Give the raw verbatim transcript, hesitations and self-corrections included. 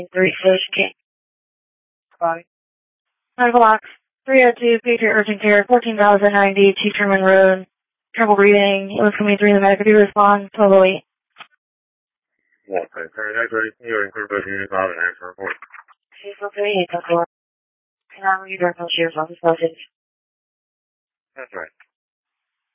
Three Station. Bye. Nine o'clock. three oh two, Patriot Urgent Care, fourteen thousand ninety, Chief Sherman Road. Trouble breathing. It was coming through the medical. Do respond. twelve oh eight. Okay. Sorry, next ready. You're in Curve Unit five and answer report. Chief of thirty-eight, that's all. Can I read our shear's office message? That's right.